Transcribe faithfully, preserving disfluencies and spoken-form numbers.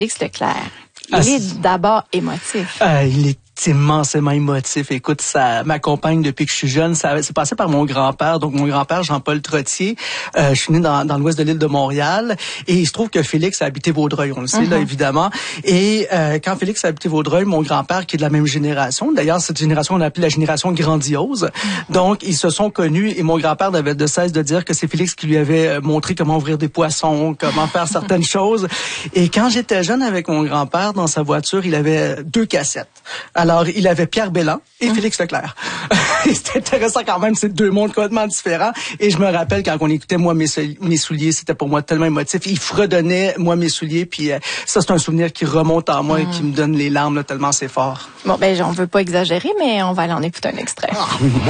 Félix Leclerc, il Ah, est d'abord émotif. Euh, il est immensément émotif. Écoute, ça m'accompagne depuis que je suis jeune. Ça c'est passé par mon grand-père. Donc, mon grand-père, Jean-Paul Trottier. Euh, je suis né dans, dans l'ouest de l'île de Montréal. Et il se trouve que Félix a habité Vaudreuil. On le sait, mm-hmm. là, évidemment. Et euh, quand Félix a habité Vaudreuil, mon grand-père, qui est de la même génération, d'ailleurs, cette génération, on appelle la génération grandiose. Mm-hmm. Donc, ils se sont connus. Et mon grand-père n'avait de cesse de dire que c'est Félix qui lui avait montré comment ouvrir des poissons, comment faire certaines choses. Et quand j'étais jeune avec mon grand-père, dans sa voiture, il avait deux cassettes. Alors, Alors, il avait Pierre Bellan et mmh. Félix Leclerc. C'était intéressant quand même, c'est deux mondes complètement différents. Et je me rappelle quand on écoutait Moi, mes, mes souliers, c'était pour moi tellement émotif. Il fredonnait Moi, mes souliers, puis euh, ça, c'est un souvenir qui remonte en moi mmh. et qui me donne les larmes là, tellement c'est fort. Bon, ben, on veut pas exagérer, mais on va aller en écouter un extrait. Ah.